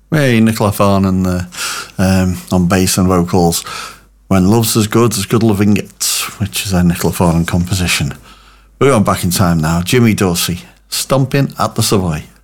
Hey, Nicola Farnan on bass and vocals. When Love's as good loving gets, which is a Nicola Farnan composition. We're going back in time now. Jimmy Dorsey, Stomping at the Savoy.